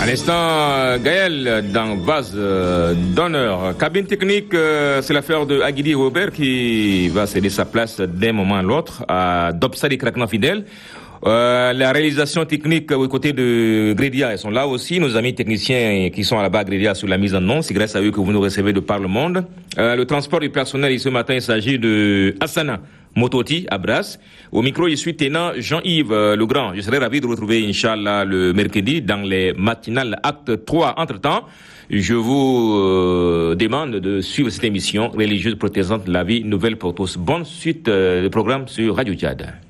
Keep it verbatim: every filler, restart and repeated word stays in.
À l'instant, Gaël dans vase euh, d'honneur. Cabine technique, euh, c'est l'affaire de Aguidi Robert qui va céder sa place d'un moment à l'autre à Dopsali Krakna Fidèle. Euh, la réalisation technique aux côtés de Grédia, ils sont là aussi, nos amis techniciens qui sont là-bas à Grédia sur la mise en nom, c'est grâce à eux que vous nous recevez de par le monde. Euh, le transport du personnel, et ce matin, il s'agit de Hassana Mototi à Brass. Au micro, je suis tenant Jean-Yves euh, Legrand. Je serai ravi de vous retrouver, Inch'Allah, le mercredi dans les matinales acte trois. Entre-temps, je vous euh, demande de suivre cette émission religieuse protestante La Vie Nouvelle pour tous. Bonne suite euh, de programme sur Radio Tchad.